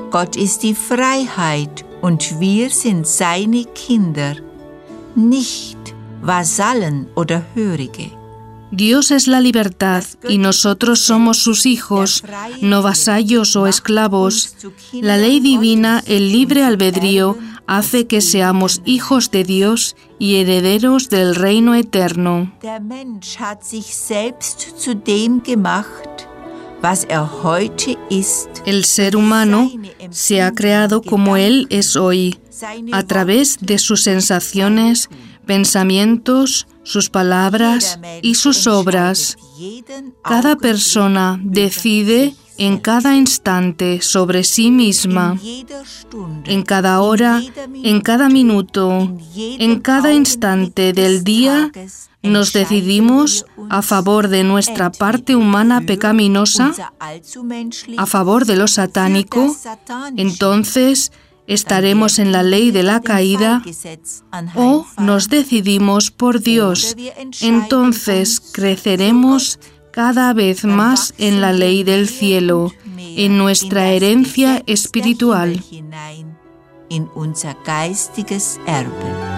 Gott ist die Freiheit und wir sind seine Kinder, nicht Vasallen oder Hörige. Dios es la libertad y nosotros somos sus hijos, no vasallos o esclavos. La ley divina, el libre albedrío, hace que seamos hijos de Dios y herederos del reino eterno. Der Mensch hat sich selbst zu dem gemacht, was heute ist. El ser humano se ha creado como él es hoy, a través de sus sensaciones, pensamientos, sus palabras y sus obras. Cada persona decide en cada instante sobre sí misma, en cada hora, en cada minuto, en cada instante del día. Nos decidimos a favor de nuestra parte humana pecaminosa, a favor de lo satánico. Entonces estaremos en la ley de la caída, o nos decidimos por Dios. Entonces creceremos cada vez más en la ley del cielo, en nuestra herencia espiritual. In unser geistiges Erbe.